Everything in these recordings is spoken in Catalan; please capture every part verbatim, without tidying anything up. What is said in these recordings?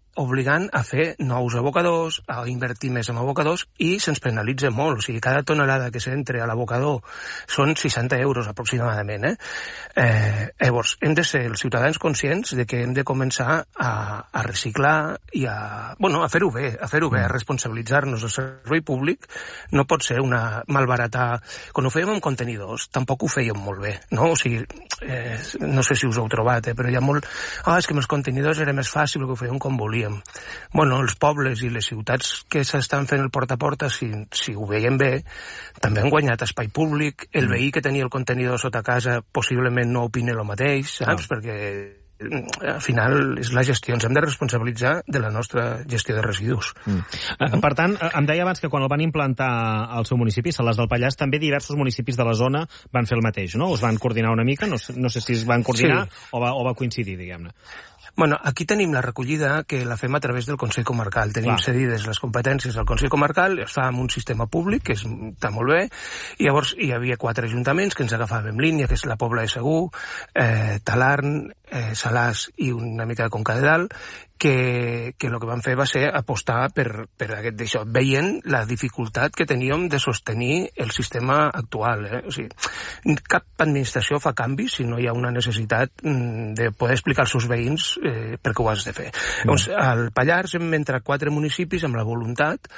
obligant a fer nous abocadors, a invertir més en abocadors, i se'ns penalitza molt. O sigui, cada tonelada que s'entra a l'abocador són seixanta euros aproximadament. Eh? Eh, llavors, hem de ser els ciutadans conscients de que hem de començar a, a reciclar i a, bueno, a fer-ho bé, a fer-ho bé, a responsabilitzar-nos. El servei públic no pot ser una malbaratar. Quan ho fèiem amb contenidors, tampoc ho fèiem molt bé, no? O sigui, eh, no sé si us heu trobat, eh, però hi ha molt... Ah, és que amb els contenidors era més fàcil, que ho fèiem com volíem. Bueno, els pobles i les ciutats que s'estan fent el porta a porta, si, si ho veiem bé, també han guanyat espai públic. El veí que tenia el contenidor sota casa possiblement no opina el mateix, saps? No. Perquè al final és la gestió. Ens hem de responsabilitzar de la nostra gestió de residus. Mm. Per tant, em deia abans que quan el van implantar al seu municipi, Salàs del Pallars, també diversos municipis de la zona van fer el mateix, no? Us van coordinar una mica? No sé, no sé si es van coordinar sí. o, va, o va coincidir, diguem-ne. Bueno, aquí tenim la recollida que la fem a través del Consell Comarcal. Tenim Clar. cedides les competències al Consell Comarcal, es fa amb un sistema públic, que és, està molt bé, i llavors hi havia quatre ajuntaments que ens agafàvem línia, que és la Pobla de Segur, eh, Talarn, eh, Salàs i una mica de Conca de Dalt, que, que el que van fer va ser apostar per, per aquest d'això, veient la dificultat que teníem de sostenir el sistema actual. Eh? O sigui, cap administració fa canvis si no hi ha una necessitat de poder explicar als seus veïns eh, per què ho has de fer. Mm. Llavors, al Pallars hem entrat quatre municipis amb la voluntat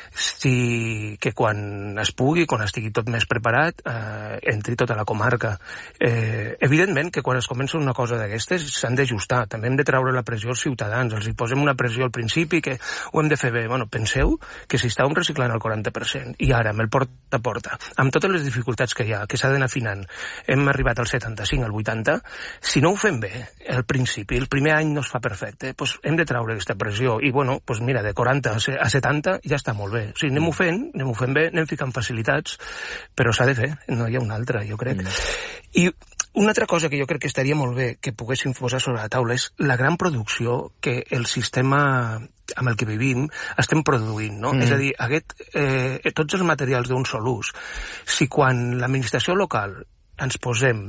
si, que quan es pugui, quan estigui tot més preparat, eh, entri tota la comarca. Eh, evidentment que quan es comença una cosa d'aquestes s'han d'ajustar. També hem de treure la pressió als ciutadans. Els hi posem una pressió al principi que ho hem de fer bé. Bueno, penseu que si estàvem reciclant el quaranta per cent i ara amb el porta a porta, amb totes les dificultats que hi ha, que s'ha d'anar afinant, hem arribat al setanta-cinc, al vuitanta, si no ho fem bé al principi, el primer any no es fa perfecte, doncs hem de treure aquesta pressió. I bueno, doncs mira, de quaranta a setanta ja està molt bé. O sigui, anem-ho fent, anem-ho fent bé, anem ficant facilitats, però s'ha de fer, no hi ha una altra, jo crec. Mm. I una altra cosa que jo crec que estaria molt bé que poguéssim posar sobre la taula és la gran producció que el sistema amb el que vivim estem produint, no? Mm. És a dir, aquest, eh, tots els materials d'un sol ús, si quan l'administració local ens posem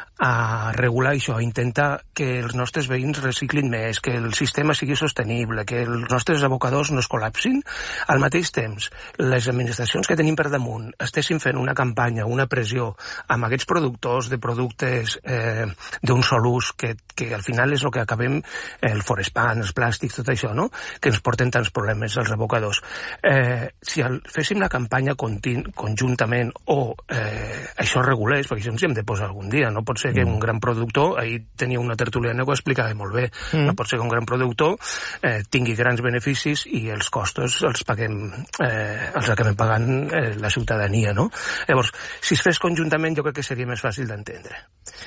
a regular això, a intentar que els nostres veïns reciclin més, que el sistema sigui sostenible, que els nostres abocadors no es col·lapsin, al mateix temps les administracions que tenim per damunt estessin fent una campanya, una pressió amb aquests productors de productes eh, d'un sol ús, que, que al final és el que acabem, el forespan, els plàstics, tot això, no? Que ens porten tants problemes als abocadors. Eh, si el, féssim la campanya continu, conjuntament o eh, això regulés, perquè això ens hi hem de posar algun dia, no pot ser que un gran productor, ahir tenia una tertuliana que ho explicava molt bé, mm. no pot ser que un gran productor eh, tingui grans beneficis i els costos els paguem, eh, els acabem pagant eh, la ciutadania, no? Llavors, si es fes conjuntament jo crec que seria més fàcil d'entendre.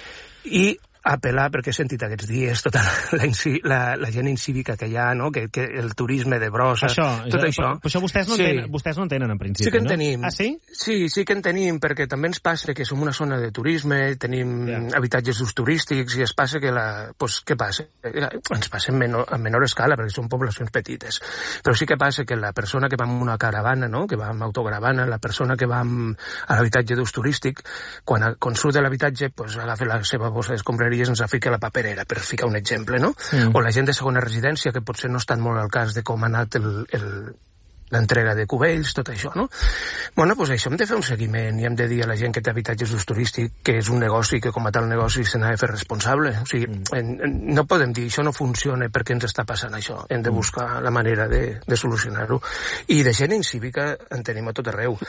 I apel·lar, perquè he sentit aquests dies tota la, la, la gent incívica que hi ha, no? que, que el turisme de brossa, això, tot això. Però, però això vostès no, sí. tenen, vostès no en tenen, en principi, sí que en no? tenim. Ah, sí? Sí, sí que en tenim, perquè també ens passa que som una zona de turisme, tenim yeah. habitatges d'ús turístics, i es passa que la... Pues, què passa? Ens passa en menor, en menor escala, perquè són poblacions petites. Però sí que passa que la persona que va amb una caravana, no? que va amb autocaravana, la persona que va amb, a l'habitatge d'ús turístic, quan, quan surt de l'habitatge, pues, agafa la seva bossa d'escombraries i ens la fica a la paperera, per ficar un exemple, no? Mm. O la gent de segona residència, que potser no estan molt al cas de com ha anat el, el, l'entrega de cubells, tot això, no? Bueno, doncs això hem de fer un seguiment i hem de dir a la gent que té habitatges d'ús turístic que és un negoci, que com a tal negoci se n'ha de fer responsable. O sigui, mm. en, en, no podem dir això no funciona perquè ens està passant això. Hem de buscar la manera de, de solucionar-ho. I de gent incívica en tenim a tot arreu.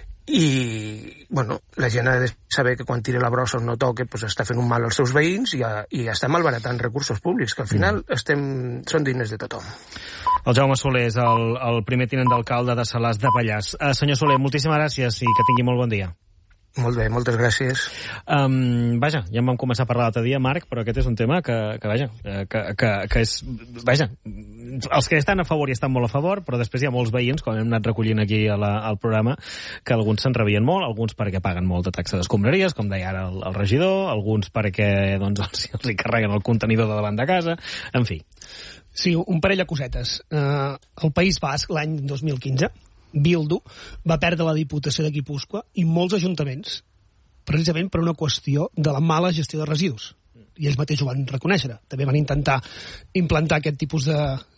I, bueno, la gent ha de saber que quan tira la brossa on no toque, pues està fent un mal als seus veïns i, a, i està malbaratant recursos públics, que al final mm. estem, són dignes de tothom. El Jaume Soler és el, el primer tinent d'alcalde de Salàs de Pallars. Uh, senyor Soler, moltíssimes gràcies i que tingui molt bon dia. Molt bé, moltes gràcies. Um, vaja, ja en vam començar a parlar l'altre dia, Marc, però aquest és un tema que, que vaja, que, que, que és... Vaja, els que estan a favor i estan molt a favor, però després hi ha molts veïns, com hem anat recollint aquí a la, al programa, que alguns se'n rebien molt, alguns perquè paguen molta taxa d'escombraries, com deia ara el, el regidor, alguns perquè doncs, els, els hi carreguen el contenidor de davant de casa, en fi. Sí, un parell de cosetes. Uh, el País Basc, l'any dos mil quinze, Bildu va perdre la Diputació de Guipúscoa i molts ajuntaments, precisament per una qüestió de la mala gestió de residus. I ells mateixos ho van reconèixer. També van intentar implantar aquest tipus de,